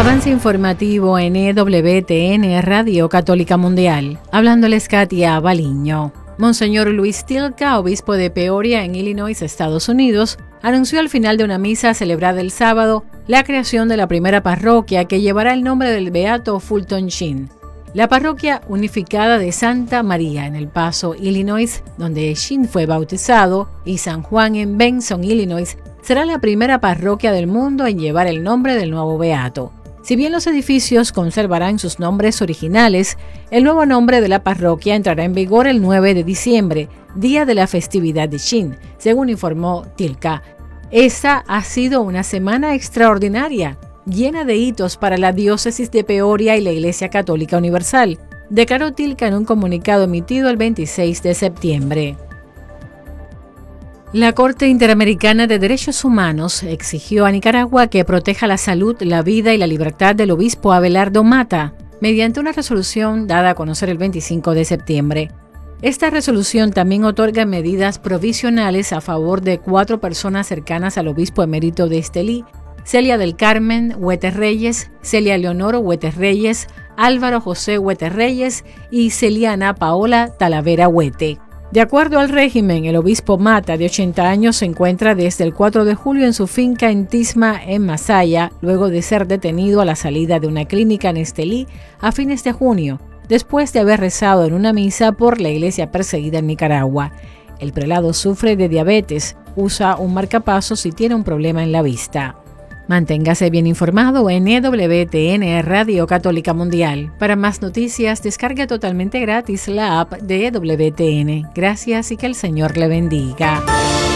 Avance informativo en EWTN Radio Católica Mundial. Hablándoles Katia Baliño. Monseñor Luis Tilka, obispo de Peoria en Illinois, Estados Unidos, anunció al final de una misa celebrada el sábado la creación de la primera parroquia que llevará el nombre del beato Fulton Sheen. La parroquia unificada de Santa María en El Paso, Illinois, donde Sheen fue bautizado, y San Juan en Benson, Illinois, será la primera parroquia del mundo en llevar el nombre del nuevo beato. Si bien los edificios conservarán sus nombres originales, el nuevo nombre de la parroquia entrará en vigor el 9 de diciembre, día de la festividad de Sheen, según informó Tilka. Esta ha sido una semana extraordinaria, llena de hitos para la diócesis de Peoria y la Iglesia Católica Universal, declaró Tilka en un comunicado emitido el 26 de septiembre. La Corte Interamericana de Derechos Humanos exigió a Nicaragua que proteja la salud, la vida y la libertad del obispo Abelardo Mata, mediante una resolución dada a conocer el 25 de septiembre. Esta resolución también otorga medidas provisionales a favor de 4 personas cercanas al obispo emérito de Estelí: Celia del Carmen Huete Reyes, Celia Leonor Huete Reyes, Álvaro José Huete Reyes y Celiana Paola Talavera Huete. De acuerdo al régimen, el obispo Mata, de 80 años, se encuentra desde el 4 de julio en su finca en Tisma, en Masaya, luego de ser detenido a la salida de una clínica en Estelí a fines de junio, después de haber rezado en una misa por la iglesia perseguida en Nicaragua. El prelado sufre de diabetes, usa un marcapasos y tiene un problema en la vista. Manténgase bien informado en EWTN Radio Católica Mundial. Para más noticias, descargue totalmente gratis la app de EWTN. Gracias y que el Señor le bendiga.